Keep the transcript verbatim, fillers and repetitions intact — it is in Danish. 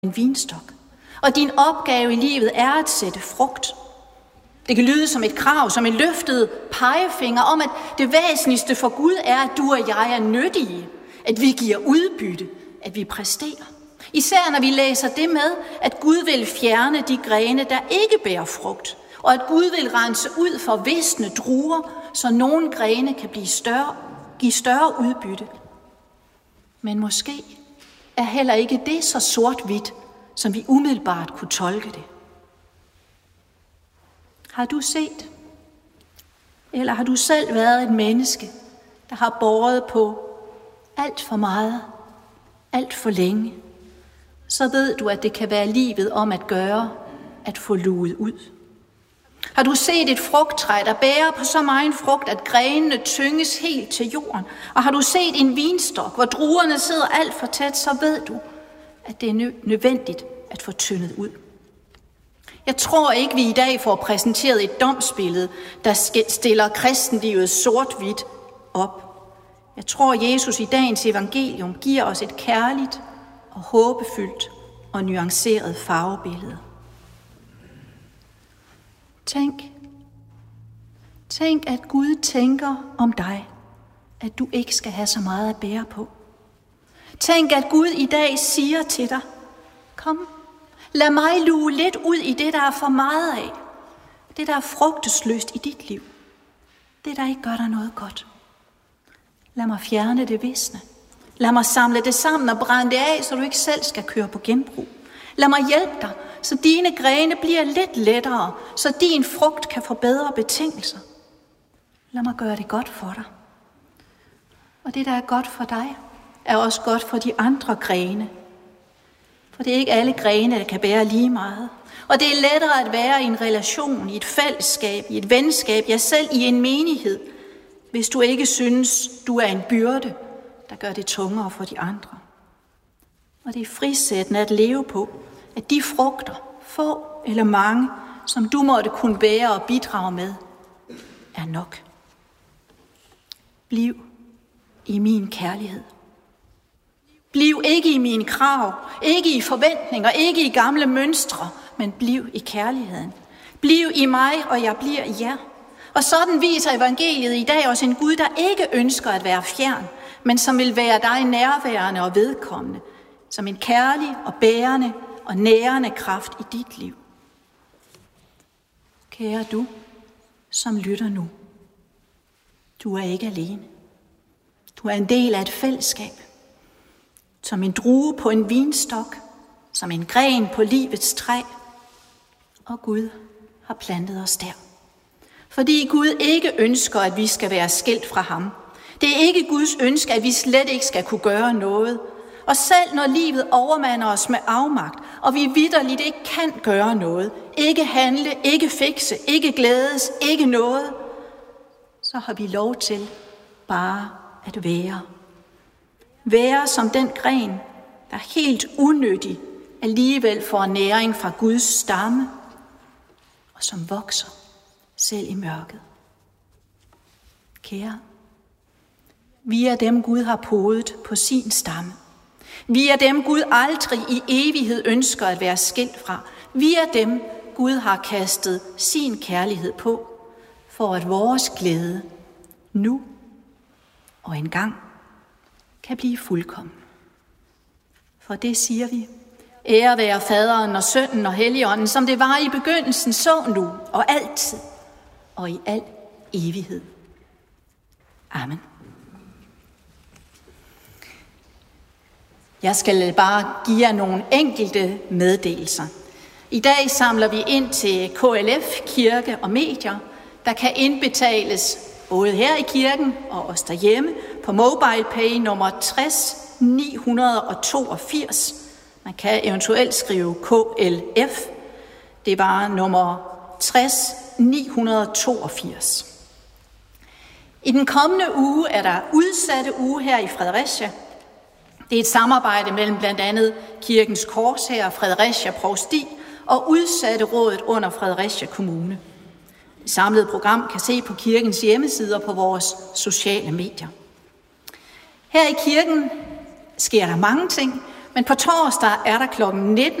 en vinstok. Og din opgave i livet er at sætte frugt. Det kan lyde som et krav, som en løftet pegefinger om, at det væsentligste for Gud er, at du og jeg er nyttige, at vi giver udbytte, at vi præsterer. Især når vi læser det med, at Gud vil fjerne de grene, der ikke bærer frugt, og at Gud vil rense ud for visne druer, så nogle grene kan blive større, give større udbytte. Men måske er heller ikke det så sort-hvidt, som vi umiddelbart kunne tolke det. Har du set, eller har du selv været et menneske, der har båret på alt for meget, alt for længe, så ved du, at det kan være livet om at gøre, at få luet ud. Har du set et frugttræ, der bærer på så meget frugt, at grenene tynges helt til jorden? Og har du set en vinstok, hvor druerne sidder alt for tæt, så ved du, at det er nødvendigt at få tyndet ud. Jeg tror ikke, vi i dag får præsenteret et domsbillede, der stiller kristenlivet sort-hvidt op. Jeg tror, Jesus i dagens evangelium giver os et kærligt og håbefyldt og nuanceret farvebillede. Tænk, tænk, at Gud tænker om dig, at du ikke skal have så meget at bære på. Tænk, at Gud i dag siger til dig, kom, lad mig luge lidt ud i det, der er for meget af. Det, der er frugtesløst i dit liv. Det, der ikke gør dig noget godt. Lad mig fjerne det visne. Lad mig samle det sammen og brænde det af, så du ikke selv skal køre på genbrug. Lad mig hjælpe dig, så dine grene bliver lidt lettere, så din frugt kan få bedre betingelser. Lad mig gøre det godt for dig. Og det, der er godt for dig, er også godt for de andre grene. For det er ikke alle grene, der kan bære lige meget. Og det er lettere at være i en relation, i et fællesskab, i et venskab, ja selv i en menighed, hvis du ikke synes, du er en byrde, der gør det tungere for de andre. Og det er frisættende at leve på, at de frugter, få eller mange, som du måtte kunne bære og bidrage med, er nok. Bliv i min kærlighed. Bliv ikke i mine krav, ikke i forventninger, ikke i gamle mønstre, men bliv i kærligheden. Bliv i mig, og jeg bliver i jer. Og sådan viser evangeliet i dag også en Gud, der ikke ønsker at være fjern, men som vil være dig nærværende og vedkommende, som en kærlig og bærende og nærende kraft i dit liv. Kære du, som lytter nu, du er ikke alene. Du er en del af et fællesskab, som en drue på en vinstok, som en gren på livets træ, og Gud har plantet os der. Fordi Gud ikke ønsker, at vi skal være skilt fra ham. Det er ikke Guds ønske, at vi slet ikke skal kunne gøre noget. Og selv når livet overmander os med afmagt, og vi vitterligt ikke kan gøre noget, ikke handle, ikke fikse, ikke glædes, ikke noget, så har vi lov til bare at være. Være som den gren, der helt unødig alligevel får næring fra Guds stamme, og som vokser selv i mørket. Kære, vi er dem, Gud har podet på sin stamme. Vi er dem, Gud aldrig i evighed ønsker at være skilt fra. Vi er dem, Gud har kastet sin kærlighed på, for at vores glæde nu og engang kan blive fuldkommen. For det siger vi, ære være faderen og sønnen og helligånden, som det var i begyndelsen, så nu og altid og i al evighed. Amen. Jeg skal bare give jer nogle enkelte meddelelser. I dag samler vi ind til K L F, Kirke og Medier, der kan indbetales både her i kirken og os derhjemme på MobilePay nummer tres ni hundrede toogfirs. Man kan eventuelt skrive K L F. Det var nummer tres ni hundrede toogfirs. I den kommende uge er der udsatte uge her i Fredericia. Det er et samarbejde mellem blandt andet Kirkens Korshær, Fredericia Provsti og Udsatterådet under Fredericia Kommune. Det samlede program kan se på kirkens hjemmesider på vores sociale medier. Her i kirken sker der mange ting. Men på torsdag er der klokken nitten